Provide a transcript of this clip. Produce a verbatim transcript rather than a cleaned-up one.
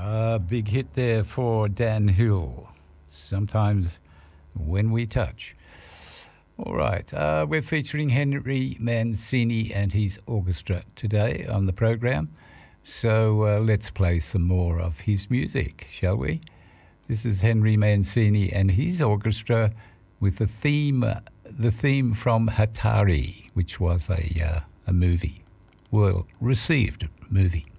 A big hit there for Dan Hill. Sometimes when we touch. All right, uh, we're featuring Henry Mancini and his orchestra today on the program. So uh, let's play some more of his music, shall we? This is Henry Mancini and his orchestra with the theme, the theme from Hatari, which was a uh, a movie, well received movie.